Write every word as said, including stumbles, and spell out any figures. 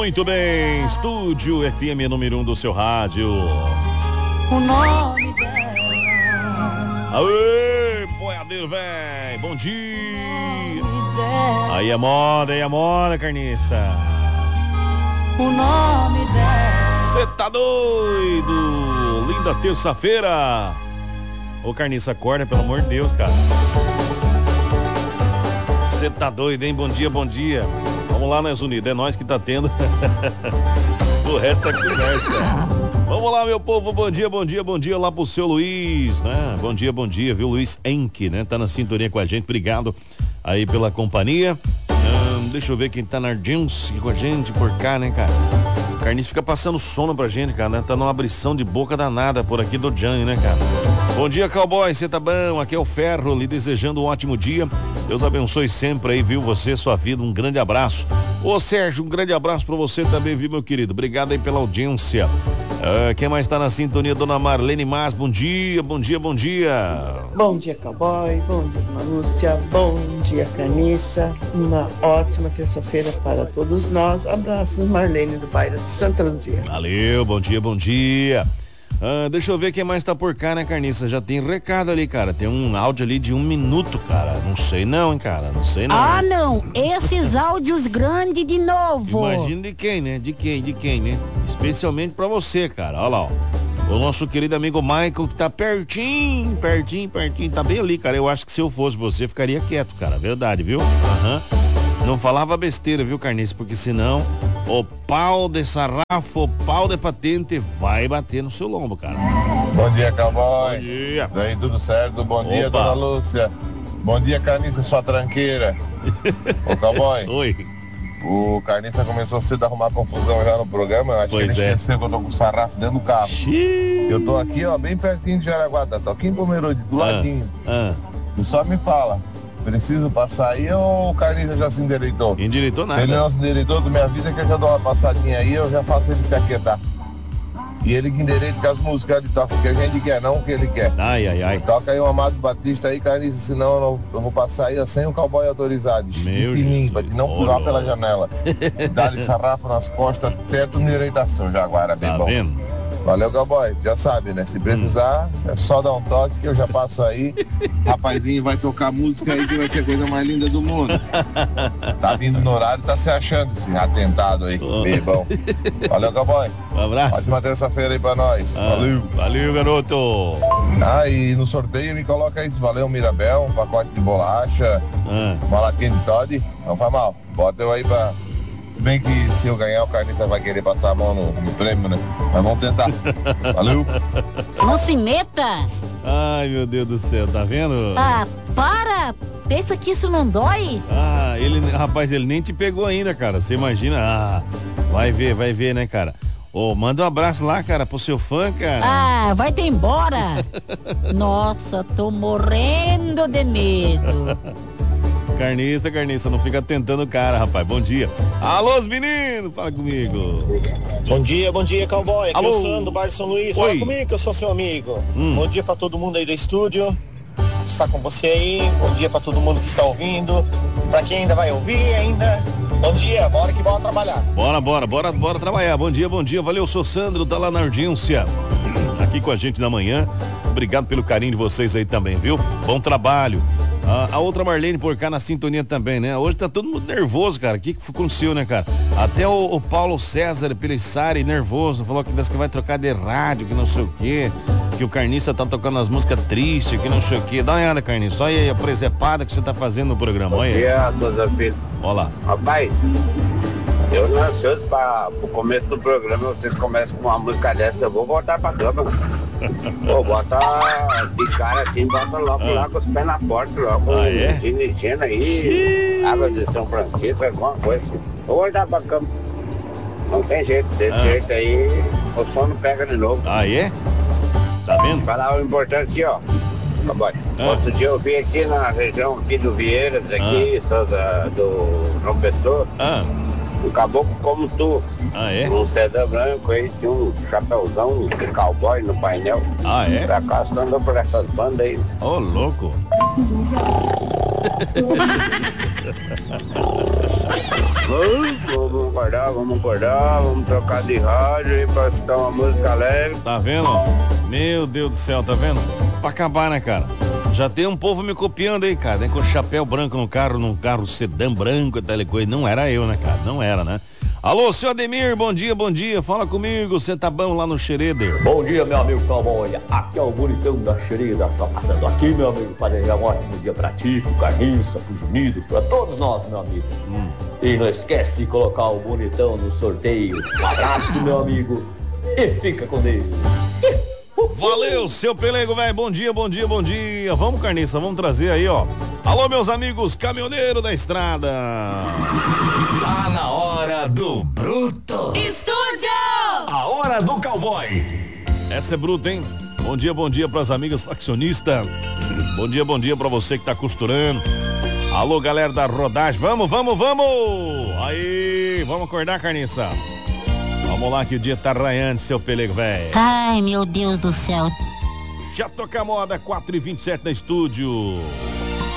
Muito bem, Estúdio F M número um do seu rádio. O nome dela. Aê, boiadeiro, velho. Bom dia. Aí é moda, aí é moda, carniça. O nome dela. Cê tá doido? Linda terça-feira. Ô, carniça, acorda, pelo amor de Deus, cara. Cê tá doido, hein? Bom dia, bom dia. Vamos lá, nós unidos. É nós que tá tendo. O resto é conversa. Vamos lá, meu povo. Bom dia, bom dia, bom dia lá pro seu Luiz, né? Bom dia, bom dia, viu? Luiz Enque, né? Tá na sintonia com a gente. Obrigado aí pela companhia. Hum, deixa eu ver quem tá na audiência com a gente por cá, né, cara? O Carniça fica passando sono pra gente, cara, né? Tá numa abrição de boca danada por aqui do Jan, né, cara? Bom dia, cowboy, você tá bom? Aqui é o Ferro, lhe desejando um ótimo dia. Deus abençoe sempre aí, viu? Você, sua vida, um grande abraço. Ô, Sérgio, um grande abraço pra você também, viu, meu querido? Obrigado aí pela audiência. Uh, quem mais tá na sintonia? Dona Marlene Mas, bom dia, bom dia, bom dia. Bom dia, cowboy, bom dia, Dona Lúcia, bom dia, Carniça. Uma ótima terça-feira para todos nós. Abraços, Marlene do bairro Santa Luzia. Valeu, bom dia, bom dia. Ah, deixa eu ver quem mais tá por cá, né, Carniça? Já tem recado ali, cara. Tem um áudio ali de um minuto, cara. Não sei não, hein, cara. Não sei não. Ah, não. Esses áudios grandes de novo. Imagina de quem, né? De quem, de quem, né? Especialmente pra você, cara. Olha lá, ó. O nosso querido amigo Michael, que tá pertinho, pertinho, pertinho. Tá bem ali, cara. Eu acho que se eu fosse você, ficaria quieto, cara. Verdade, viu? Aham. Uhum. Não falava besteira, viu, Carniça? Porque senão o pau de sarrafo, o pau de patente vai bater no seu lombo, cara. Bom dia, cowboy. Bom dia. Daí tudo certo? Bom Opa. dia, Dona Lúcia. Bom dia, Carniça, sua tranqueira. Ô, cowboy. Oi. O Carniça começou cedo a arrumar confusão já no programa. Eu acho Pois que ele é. esqueceu que eu tô com o sarrafo dentro do carro. Xiii. Eu tô aqui, ó, bem pertinho de Jaraguá, tô aqui em Pomerode, do Ah, ladinho. ah. Tu só me fala, preciso passar aí ou o Carniça já se endireitou? Endireitou Se ele nada. não se endireitou, tu me avisa que eu já dou uma passadinha aí, eu já faço ele se aquietar. E ele que endireita com as músicas, ele toca o que a gente quer, não o que ele quer. Ai, ai, ai. Toca aí o Amado Batista aí, Carniça, senão eu, não, eu vou passar aí ó, sem o cowboy autorizado. Meu Fininho, pra te não Jesus. pular Ô, pela louco. janela. Dá-lhe sarrafo nas costas, teto endireitação, Jaguara, bem Tá bom. vendo? Valeu, cowboy. Já sabe, né? Se precisar, é só dar um toque que eu já passo aí. Rapazinho vai tocar música aí que vai ser a coisa mais linda do mundo. Tá vindo no horário, tá se achando esse atentado aí. Oh. Bem bom. Valeu, cowboy. Um abraço. Ótima terça-feira aí pra nós. Ah, Valeu. Valeu, garoto. Ah, e no sorteio me coloca isso. Valeu, Mirabel, um pacote de bolacha, Ah. uma latinha de Toddy. Não faz mal. Bota eu aí pra... Se bem que se eu ganhar, o Carniça vai querer passar a mão no, no prêmio, né? Mas vamos tentar. Valeu. Não se meta. Ai, meu Deus do céu, tá vendo? Ah, para. Pensa que isso não dói? Ah, ele, rapaz, ele nem te pegou ainda, cara. Você imagina? Ah, vai ver, vai ver, né, cara? Ô, manda um abraço lá, cara, pro seu fã, cara. Ah, vai te embora. Nossa, tô morrendo de medo. Carniça, carniça, não fica tentando o cara, rapaz. Bom dia. Alô, os meninos, fala comigo. Bom dia, bom dia, cowboy. Aqui Alô. é o Sandro, do bairro São Luís. Oi. Fala comigo que eu sou seu amigo. Hum. Bom dia pra todo mundo aí do estúdio. Está com você aí. Bom dia pra todo mundo que está ouvindo. Pra quem ainda vai ouvir ainda. Bom dia, bora que bora trabalhar. Bora, bora, bora, bora trabalhar. Bom dia, bom dia. Valeu, sou Sandro, tá lá na audiência. Aqui com a gente na manhã. Obrigado pelo carinho de vocês aí também, viu? Bom trabalho. Ah, a outra Marlene por cá na sintonia também, né? Hoje tá todo mundo nervoso, cara. O que que aconteceu, né, cara? Até o, o Paulo César Pelissari nervoso, falou que que vai trocar de rádio, que não sei o quê, que o Carniça tá tocando as músicas tristes, que não sei o quê. Dá uma olhada, Carniça. Olha aí a presepada que você tá fazendo no programa. Olha aí. Bom dia, seus amigos. Olha lá. Rapaz, eu não ansioso para o começo do programa, vocês começam com uma música dessa, eu vou voltar pra cama. Pô, bota de cara assim, bota logo Ah. lá com os pés na porta, logo Ah, é? dirigindo aí, água de São Francisco, alguma coisa assim. Vou voltar pra cama. Não tem jeito, desse Ah. jeito aí, o sono pega de novo. Ah, é? Tá vendo? Falar o importante aqui, ó. Cowboy. Ah. Outro dia eu vim aqui na região aqui do Vieiras, aqui, sou da- do João Pessoa, Ah, um caboclo como tu, ah, é? um sedã branco aí, tinha um chapéuzão de cowboy no painel. Ah, é? Pra cá, você andou por essas bandas aí. Ô, louco. Vamos acordar, vamos acordar, vamos trocar de rádio aí pra escutar uma música alegre. Tá vendo? Meu Deus do céu, tá vendo? Pra acabar, né, cara? Já tem um povo me copiando aí, cara, né? Com chapéu branco no carro, num carro sedã branco e tal coisa. Não era eu, né, cara? Não era, né? Alô, seu Ademir, bom dia, bom dia. Fala comigo, você tá bom lá no Xereder? Bom dia, meu amigo Cowboy. Aqui é o bonitão da Xereda, só passando aqui, meu amigo, para desejar um ótimo dia pra ti, pro Carniça, pro Junido, pra todos nós, meu amigo. Hum. E não esquece de colocar o bonitão no sorteio. Um abraço, meu amigo, e fica com Deus. Valeu, seu Pelego, velho. Bom dia, bom dia, bom dia. Vamos, Carniça, vamos trazer aí, ó. Alô, meus amigos caminhoneiros da estrada. Tá na hora do Bruto. Estúdio! A hora do cowboy. Essa é bruta, hein? Bom dia, bom dia pras amigas faccionistas. Bom dia, bom dia pra você que tá costurando. Alô, galera da rodagem. Vamos, vamos, vamos. Aí, vamos acordar, Carniça. Vamos lá que o dia tá raiando, seu Pelego, velho. Ai, meu Deus do céu. Já toca a moda, quatro e vinte e sete na estúdio.